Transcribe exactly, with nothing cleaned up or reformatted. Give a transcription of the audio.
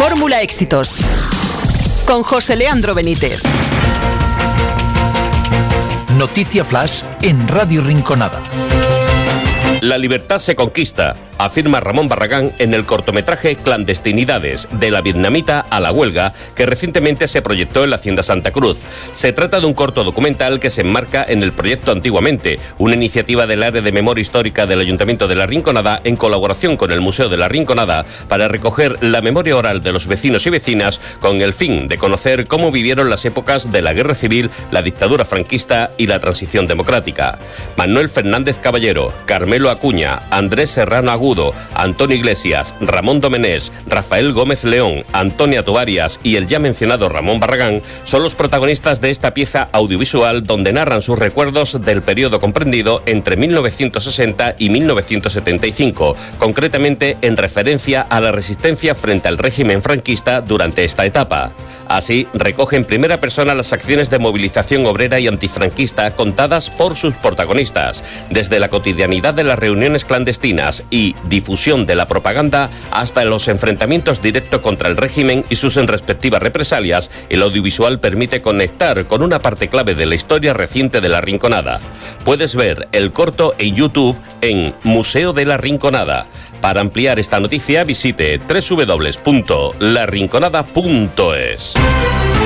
Fórmula Éxitos con José Leandro Benítez. Noticia Flash en Radio Rinconada. La libertad se conquista, afirma Ramón Barragán en el cortometraje Clandestinidades, de la vietnamita a la huelga, que recientemente se proyectó en la Hacienda Santa Cruz. Se trata de un corto documental que se enmarca en el proyecto Antiguamente, una iniciativa del área de memoria histórica del Ayuntamiento de La Rinconada en colaboración con el Museo de La Rinconada para recoger la memoria oral de los vecinos y vecinas con el fin de conocer cómo vivieron las épocas de la Guerra Civil, la dictadura franquista y la transición democrática. Manuel Fernández Caballero, Carmelo Acuña, Andrés Serrano Agudo, Antonio Iglesias, Ramón Domenech, Rafael Gómez León, Antonia Tobarias y el ya mencionado Ramón Barragán son los protagonistas de esta pieza audiovisual donde narran sus recuerdos del periodo comprendido entre mil novecientos sesenta y mil novecientos setenta y cinco, concretamente en referencia a la resistencia frente al régimen franquista durante esta etapa. Así, recoge en primera persona las acciones de movilización obrera y antifranquista contadas por sus protagonistas, desde la cotidianidad de las reuniones clandestinas y difusión de la propaganda hasta los enfrentamientos directos contra el régimen y sus respectivas represalias. El audiovisual permite conectar con una parte clave de la historia reciente de La Rinconada. Puedes ver el corto en YouTube en Museo de La Rinconada. Para ampliar esta noticia visite doble u doble u doble u punto la rinconada punto es.